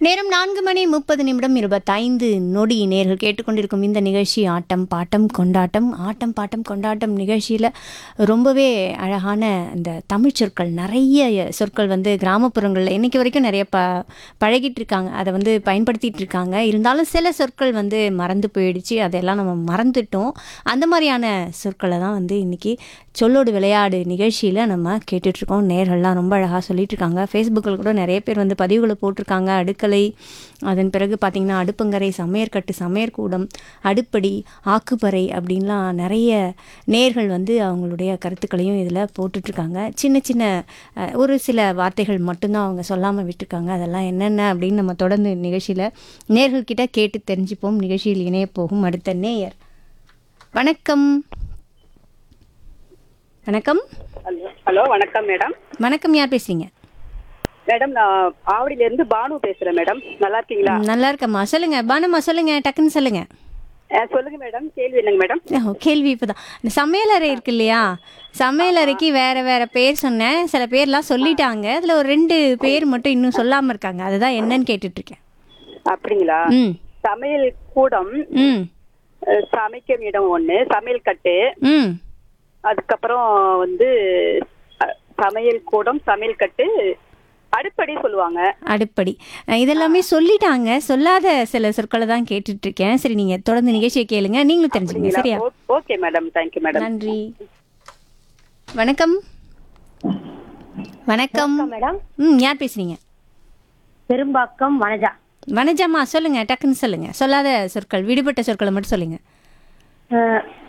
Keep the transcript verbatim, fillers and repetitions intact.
நேரம் நான்கு மணி முப்பது நிமிடம் இருபத்தைந்து நொடி. நேர்கள் கேட்டுக்கொண்டிருக்கும் இந்த நிகழ்ச்சி ஆட்டம் பாட்டம் கொண்டாட்டம். ஆட்டம் பாட்டம் கொண்டாட்டம் நிகழ்ச்சியில் ரொம்பவே அழகான இந்த தமிழ் சொற்கள், நிறைய சொற்கள் வந்து கிராமப்புறங்களில் இன்றைக்கி வரைக்கும் நிறைய ப பழகிட்டு இருக்காங்க, அதை வந்து பயன்படுத்திகிட்டு இருக்காங்க. இருந்தாலும் சில சொற்கள் வந்து மறந்து போயிடுச்சு, அதெல்லாம் நம்ம மறந்துட்டோம். அந்த மாதிரியான சொற்களை தான் வந்து இன்றைக்கி சொல்லோடு விளையாடு நிகழ்ச்சியில் நம்ம கேட்டுட்ருக்கோம். நேர்கள்லாம் ரொம்ப அழகாக சொல்லிட்டு இருக்காங்க. ஃபேஸ்புக்கில் கூட நிறைய பேர் வந்து பதிவுகளை போட்டிருக்காங்க. அடுக்கலை, அதன் பிறகு பார்த்திங்கன்னா அடுப்பங்கரை, சமையற்கட்டு, சமையற்கூடம், அடுப்படி, ஆக்குப்பறை அப்படின்லாம் நிறைய நேர்கள் வந்து அவங்களுடைய கருத்துக்களையும் இதில் போட்டுட்ருக்காங்க. சின்ன சின்ன ஒரு சில வார்த்தைகள் மட்டும்தான் அவங்க சொல்லாமல் விட்டுருக்காங்க. அதெல்லாம் என்னென்ன அப்படின்னு நம்ம தொடர்ந்து நிகழ்ச்சியில் நேர்கள்கிட்ட கேட்டு தெரிஞ்சுப்போம். நிகழ்ச்சியில் இணைய போகும் அடுத்த நேயர். வணக்கம். வணக்கம். ஹலோ ஹலோ வணக்கம் மேடம். வணக்கம், யார் பேசுறீங்க? மேடம் நான் ஆவடியில இருந்து பானு பேசுறேன் மேடம். நல்லா இருக்கீங்களா? நல்லா இருக்கம்மா, சொல்லுங்க பானுமா, சொல்லுங்க, டக்குன்னு சொல்லுங்க. அஹ் சொல்லுங்க மேடம், கேள்வி என்னங்க மேடம்? ஓ, கேள்வி இப்போதான். இந்த சமையலறை இருக்கு இல்லையா, சமையலறைக்கு வேற வேற பேர் சொன்னேன், சில பேர்லாம் சொல்லிட்டாங்க, அதில் ஒரு ரெண்டு பேர் மட்டும் இன்னும் சொல்லாமல் இருக்காங்க. அதுதான் என்னன்னு கேட்டுட்டு இருக்கேன். அப்படிங்களா? ம் சமையல் கூடம், ம் அஹ் சமைக்கும் இடம் ஒண்ணு, சமையல் கட்டு, ம் அதுக்கப்புறம் வந்து அஹ், சமையல் கூடம், சமையல் கட்டு, அடுப்படி சொல்லுவாங்க. அடுப்படி, அஹ் இதெல்லாமே சொல்லிட்டாங்க. சொல்லாத சில சொற்களை தான் கேட்டுட்டு இருக்கேன். சரி, நீங்க தொடர்ந்து நிகழ்ச்சியை கேளுங்க, நீங்களும் தெரிஞ்சுங்க. சரியா? Okay madam, thank you madam. நன்றி. வணக்கம். வணக்கம் மேடம். ம் யார் பேசுறீங்க? பெரும்பாக்கம் வனஜா. வனஜாமா, சொல்லுங்க, டக்குன்னு சொல்லுங்க. சொல்லாத சொற்கள், விடுபட்ட சொற்களை மட்டும் சொல்லுங்க. அஹ்